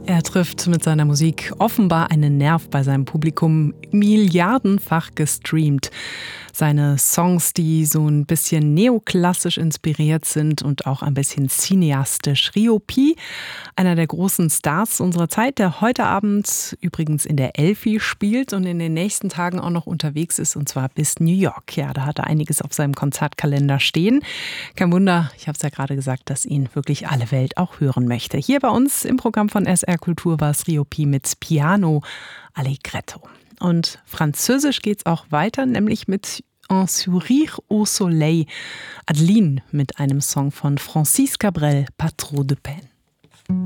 Er trifft mit seiner Musik offenbar einen Nerv bei seinem Publikum, milliardenfach gestreamt. Seine Songs, die so ein bisschen neoklassisch inspiriert sind und auch ein bisschen cineastisch. Rio Pi, einer der großen Stars unserer Zeit, der heute Abend übrigens in der Elfi spielt und in den nächsten Tagen auch noch unterwegs ist, und zwar bis New York. Ja, da hat er einiges auf seinem Konzertkalender stehen. Kein Wunder, ich habe es ja gerade gesagt, dass ihn wirklich alle Welt auch hören möchte. Hier bei uns im Programm von SR Kultur war es Rio Pi mit Piano Allegretto. Und französisch geht's auch weiter, nämlich mit Un sourire au soleil. Adeline mit einem Song von Francis Cabrel, Pas trop de peine.